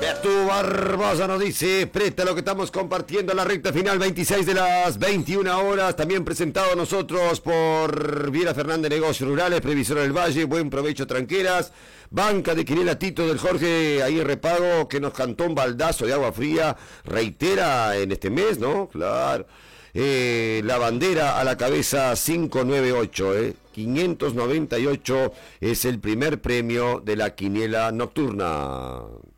Beto Barbosa nos dice, presta lo que estamos compartiendo en la recta final, 26 de las 21 horas, también presentado a nosotros por Viera Fernández Negocios Rurales, Previsora del Valle, buen provecho Tranqueras, banca de Quinela Tito del Jorge, ahí en Repago, que nos cantó un baldazo de agua fría, reitera en este mes, ¿no? Claro. La bandera a la cabeza 598, 598 es el primer premio de la quiniela nocturna.